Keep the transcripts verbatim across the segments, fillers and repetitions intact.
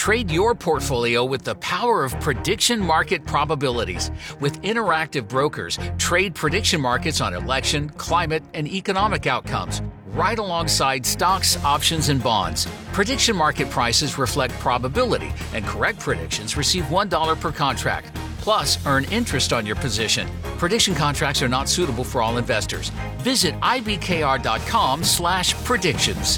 Trade your portfolio with the power of prediction market probabilities. With interactive brokers, trade prediction markets on election, climate, and economic outcomes, right alongside stocks, options, and bonds. Prediction market prices reflect probability, and correct predictions receive one dollar per contract. Plus, earn interest on your position. Prediction contracts are not suitable for all investors. Visit ibkr.com slash predictions.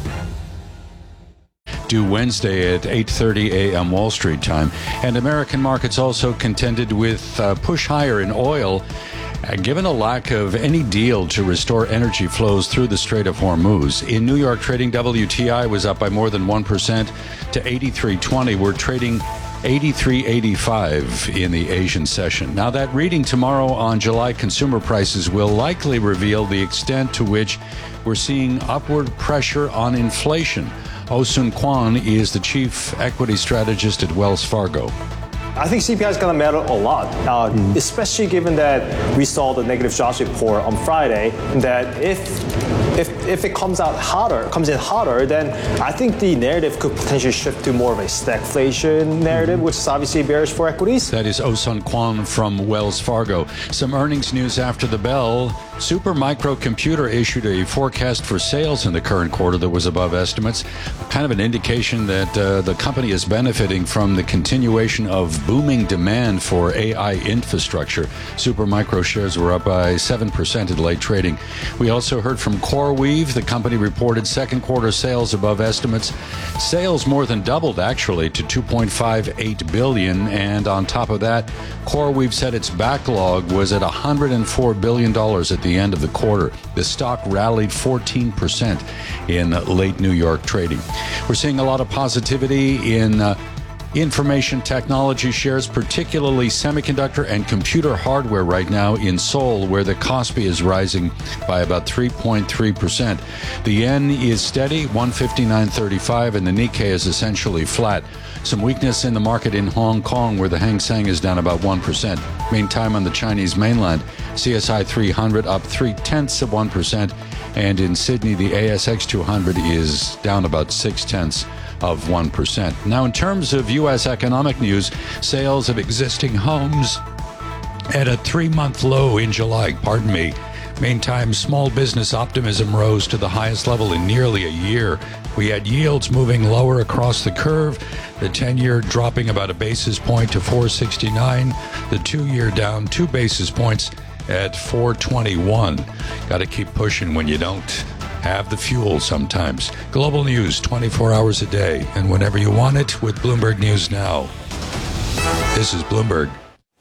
Due Wednesday at eight thirty a.m. Wall Street time. And American markets also contended with uh, push higher in oil, uh, given a lack of any deal to restore energy flows through the Strait of Hormuz. In New York trading, W T I was up by more than one percent to eighty-three twenty. We're trading eighty-three eighty-five in the Asian session. Now, that reading tomorrow on July consumer prices will likely reveal the extent to which we're seeing upward pressure on inflation. Oh-Soon Kwon is the chief equity strategist at Wells Fargo. I think C P I is going to matter a lot, uh, mm. especially given that we saw the negative jobs report on Friday, that if if if it comes out hotter, comes in hotter, then I think the narrative could potentially shift to more of a stagflation narrative, mm-hmm. which is obviously bearish for equities. That is Oh-Soon Kwon from Wells Fargo. Some earnings news after the bell. Supermicro Computer issued a forecast for sales in the current quarter that was above estimates, kind of an indication that uh, the company is benefiting from the continuation of booming demand for A I infrastructure. Supermicro shares were up by seven percent in late trading. We also heard from CoreWeave. The company reported second quarter sales above estimates. Sales more than doubled, actually, to two point five eight billion dollars. And on top of that, CoreWeave said its backlog was at one hundred four billion dollars at the end of the quarter. The stock rallied fourteen percent in late New York trading. We're seeing a lot of positivity in uh, information technology shares, particularly semiconductor and computer hardware right now in Seoul, where the Kospi is rising by about three point three percent. The yen is steady, one fifty-nine thirty-five, and the Nikkei is essentially flat. Some weakness in the market in Hong Kong, where the Hang Seng is down about one percent. Meantime, on the Chinese mainland, C S I three hundred up three-tenths of one percent, and in Sydney, the A S X two hundred is down about six-tenths of one percent. Now, in terms of U S economic news, sales of existing homes at a three-month low in July, pardon me. Meantime, small business optimism rose to the highest level in nearly a year. We had yields moving lower across the curve, the ten-year dropping about a basis point to four sixty-nine, the two-year down two basis points at four twenty-one. Got to keep pushing when you don't have the fuel sometimes. Global news twenty-four hours a day, and whenever you want it with Bloomberg News Now. This is Bloomberg.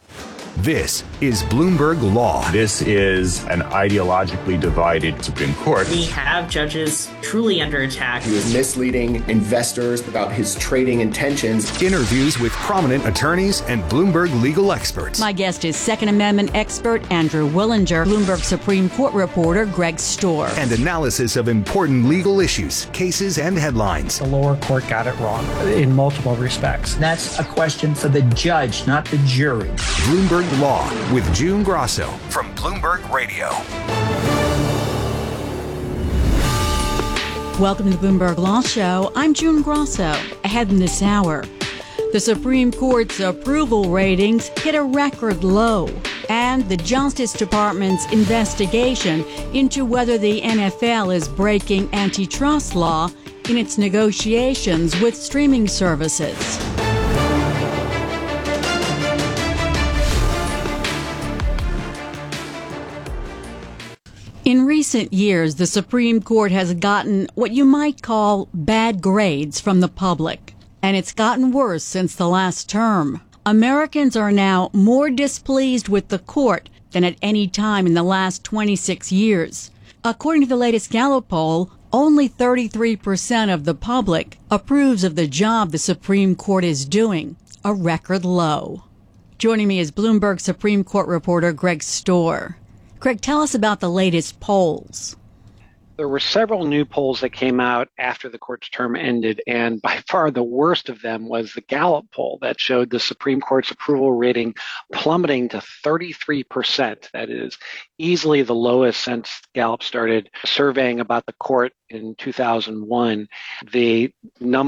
This is Bloomberg Law. This is an ideologically divided Supreme Court. We have judges truly under attack. He was misleading investors about his trading intentions. Interviews with prominent attorneys and Bloomberg legal experts. My guest is Second Amendment expert Andrew Willinger, Bloomberg Supreme Court reporter Greg Stohr. And analysis of important legal issues, cases, and headlines. The lower court got it wrong in multiple respects. That's a question for the judge, not the jury. Bloomberg Law with June Grosso from Bloomberg Radio. Welcome to the Bloomberg Law Show. I'm June Grosso. Ahead in this hour, the Supreme Court's approval ratings hit a record low, and the Justice Department's investigation into whether the N F L is breaking antitrust law in its negotiations with streaming services. In recent years, the Supreme Court has gotten what you might call bad grades from the public, and it's gotten worse since the last term. Americans are now more displeased with the court than at any time in the last twenty-six years. According to the latest Gallup poll, only thirty-three percent of the public approves of the job the Supreme Court is doing, a record low. Joining me is Bloomberg Supreme Court reporter Greg Stohr. Greg, tell us about the latest polls. There were several new polls that came out after the court's term ended, and by far the worst of them was the Gallup poll that showed the Supreme Court's approval rating plummeting to thirty-three percent. That is easily the lowest since Gallup started surveying about the court in two thousand one. The number